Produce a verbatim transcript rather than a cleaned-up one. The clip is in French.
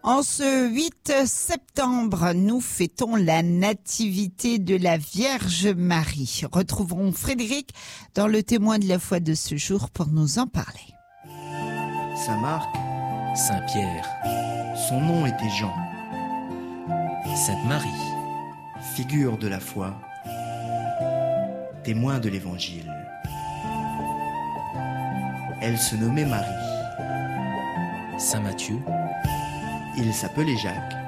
En ce huit septembre, nous fêtons la nativité de la Vierge Marie. Retrouvons Frédéric dans le témoin de la foi de ce jour pour nous en parler. Saint Marc, Saint Pierre, son nom était Jean, Sainte Marie, figure de la foi, témoin de l'Évangile. Elle se nommait Marie. Saint Matthieu, Il s'appelait Jacques.